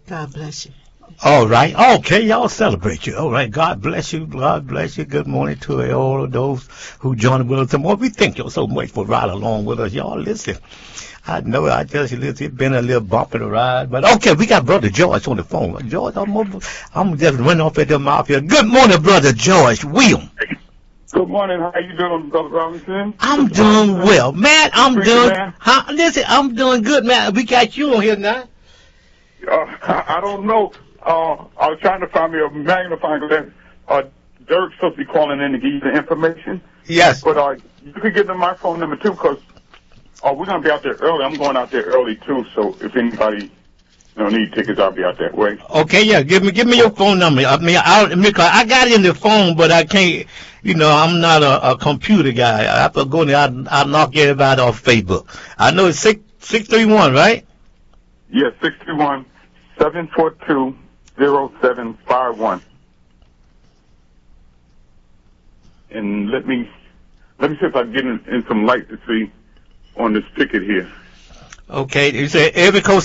God bless you. All right. Okay, y'all celebrate you. All right. God bless you. God bless you. Good morning to all of those who joined with us. And we thank you so much for riding along with us. Y'all listen. I know it's been a little bump in the ride, but okay, we got Brother George on the phone. George, I'm just running off at the mouth here. Good morning, Brother George William. Good morning. How you doing, Brother Robinson? I'm doing well, man. I'm doing good, man. We got you on here now. I don't know. I was trying to find me a magnifying glass. Derek's supposed to be calling in to give you the information. Yes. But you could give them my phone number too, because we're gonna be out there early. I'm going out there early too. So if anybody need tickets, I'll be out that way. Okay, yeah. Give me your phone number. I mean, I got it in the phone, but I can't. I'm not a computer guy. I have to go in there. I knock everybody off Facebook. I know it's 631, right? Yes, 631-742-0751. And let me see if I can get in some light to see on this ticket here. Okay, you say area code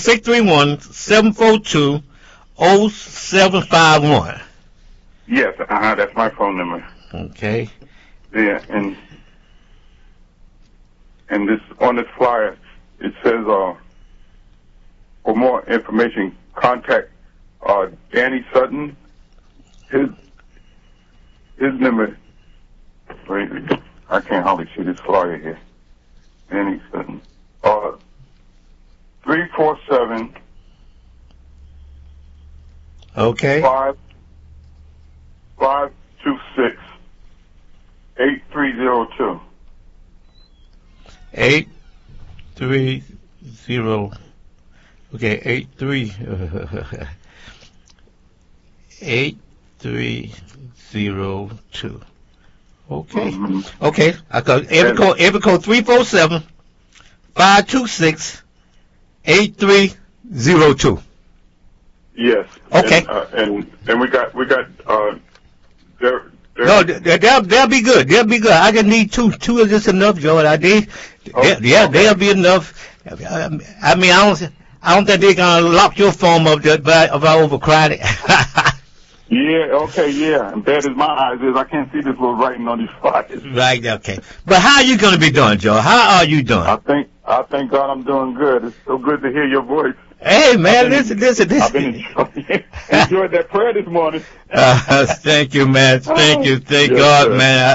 631-742-0751. Yes, that's my phone number. Okay. Yeah, and this on this flyer it says for more information contact Danny Sutton. His number. Wait, I can't hardly see this flyer here. Danny Sutton. 347. Okay. 526 8302. 830. Okay, 8302. Okay. Mm-hmm. Okay. I got every code 347-526-8302. Yes. Okay. And we got No, they'll be good. They'll be good. I just need two. Two is just enough, Joe. They'll be enough. I mean, I don't think they're gonna lock your phone up if I overcried it. Yeah, okay, yeah. And bad as my eyes is, I can't see this little writing on these flyers. Right, okay. But how are you gonna be doing, Joe? How are you doing? I thank God I'm doing good. It's so good to hear your voice. Hey, man, listen. I've been enjoyed that prayer this morning. Thank you, man. Thank you. Thank God, sir. Man.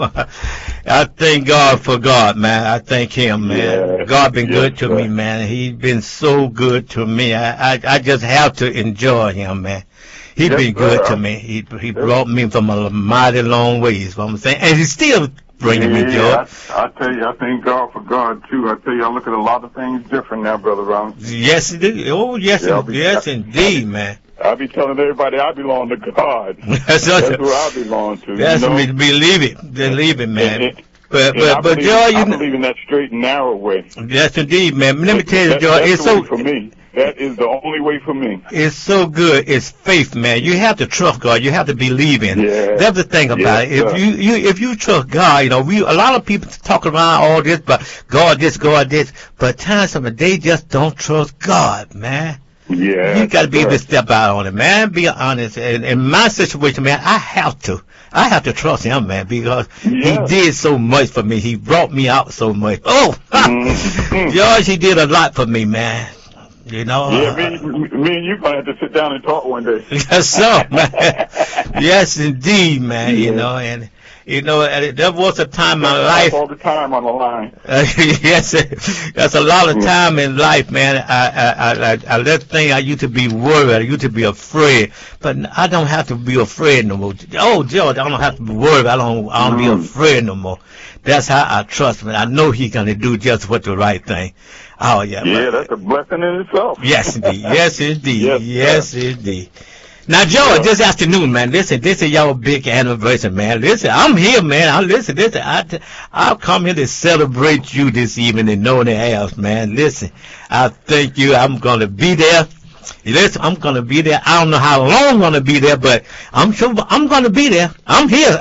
I thank God for God, man. I thank Him, man. Yeah. God been good to me, man. He's been so good to me. I just have to enjoy Him, man. He's been good to me. He brought me from a mighty long ways, what I'm saying. And He's still bringing me joy. I tell you, I thank God for God, too. I tell you, I look at a lot of things different now, Brother Robinson. Yes, indeed. Oh, yes, yes, indeed, man. I be telling everybody I belong to God. That's who I belong to. That's me. Believe it, man. But Joy, I believe in that straight and narrow way. Yes, indeed, man. Let me tell you, Joy, it's so for me. That is the only way for me. It's so good. It's faith, man. You have to trust God. You have to believe in. Yeah. That's the thing about it. If you trust God, a lot of people talk around all this, but God this, but times they just don't trust God, man. Yeah. You got to be able to step out on it, man. Be honest. And in my situation, man, I have to trust Him, man, because He did so much for me. He brought me out so much. Oh, George, He did a lot for me, man. Yeah, me and you gonna have to sit down and talk one day. Yes, sir, man. Yes, indeed, man. Yeah. There was a time in my life. All the time on the line. Yes, that's a lot of time in life, man. I let things. I used to be worried. I used to be afraid, but I don't have to be afraid no more. Oh, George, I don't have to be worried. I don't be afraid no more. That's how I trust Him. I know He's gonna do just what the right thing. Oh, yeah. Yeah, that's a blessing in itself. Yes, indeed. Yes, indeed. Yes, indeed. Now, Joe, this afternoon, man, this is y'all big anniversary, man. Listen, I'm here, man. I'll come here to celebrate you this evening in No House, man. Listen, I thank you. I'm going to be there. Listen, I'm going to be there. I don't know how long I'm going to be there, but I'm sure I'm going to be there. I'm here.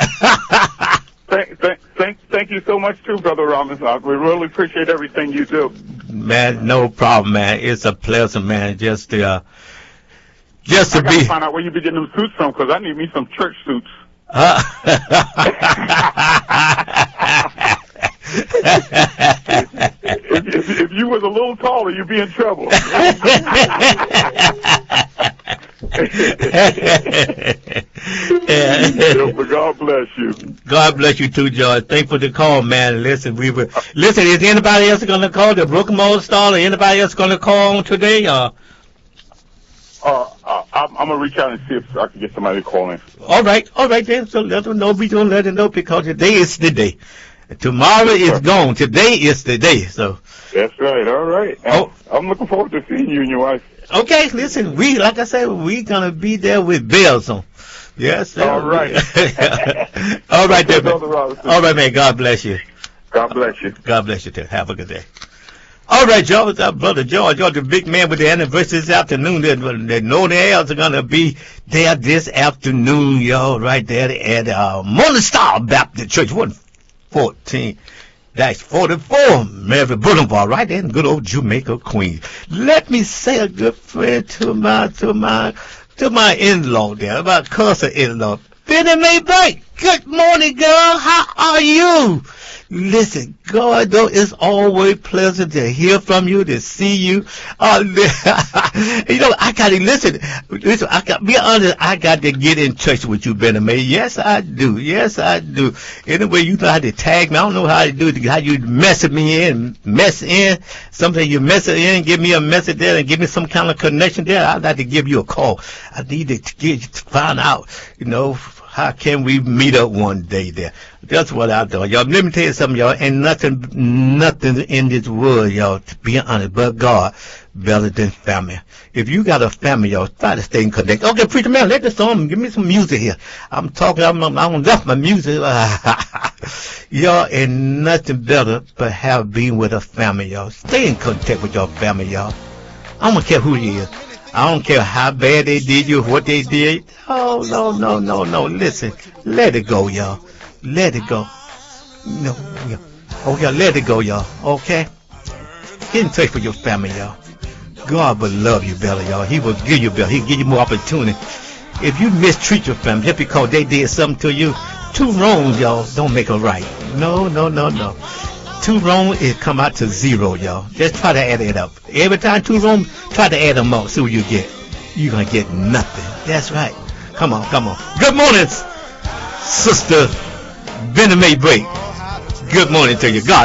Thank you so much, too, Brother Robinson. We really appreciate everything you do. Man, no problem, man. It's a pleasure, man. Just Just to I gotta be. find out where you be getting them suits from, because I need me some church suits. If you was a little taller, you'd be in trouble. But God bless you. God bless you too, George. Thanks for the call, man. Listen, listen. Is anybody else going to call the Broken Mold Star, or anybody else going to call on today? I'm gonna reach out and see if I can get somebody to call in. All right then. So let them know. We gonna let them know, because today is the day. Tomorrow is gone. Today is the day. So. That's right. All right. I'm looking forward to seeing you and your wife. Okay, listen. Like I said, we gonna be there with bells on. Yes, sir. All right. All right, then, man. All right, man. God bless you. God bless you. God bless you too. Have a good day. All right, George, Brother George, the big man with the anniversary this afternoon. The No Nails are going to be there this afternoon, y'all, right there at Morning Star Baptist Church, 114-44 Mary Boulevard, right there in good old Jamaica, Queens. Let me say a good friend to my in-law there, my cousin in-law, Benny Mae Bank. Good morning, girl. How are you? Listen, God, though, it's always pleasant to hear from you, to see you. I gotta listen, I got, be honest, I got to get in touch with you, Benny Mae. Yes, I do. Anyway, you know how to tag me. I don't know how to do it, how you mess in. Something you mess it in, give me a message there and give me some kind of connection there. I'd like to give you a call. I need to find out, how can we meet up one day there? That's what I do. Y'all, let me tell you something, y'all. Ain't nothing in this world, y'all, to be honest, but God, better than family. If you got a family, y'all, try to stay in contact. Okay, preacher man, let the song, give me some music here. I'm left my music. Y'all, ain't nothing better but have been with a family, y'all. Stay in contact with your family, y'all. I don't care who you is. I don't care how bad they did you, what they did. Oh, no. Listen, let it go, y'all. Let it go. Okay, let it go, y'all. Okay? Get in touch with your family, y'all. God will love you better, y'all. He will give you better. He'll give you more opportunity. If you mistreat your family just because they did something to you, 2 wrongs, y'all, don't make a right. No. 2 wrongs, it come out to 0, y'all. Just try to add it up. Every time 2 wrongs, try to add them up. See what you get. You're going to get nothing. That's right. Come on. Good morning, Sister Benny Mae Break. Good morning to you. God